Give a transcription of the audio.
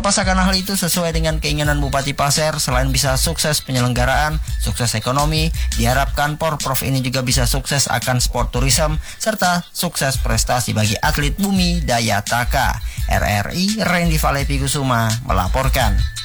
Terlepas akan hal itu, sesuai dengan keinginan Bupati Pasir, selain bisa sukses penyelenggaraan, sukses ekonomi, diharapkan Porprov ini juga bisa sukses akan sport tourism, serta sukses prestasi bagi atlet Bumi Daya Taka. RRI Randy Valepi Kusuma melaporkan.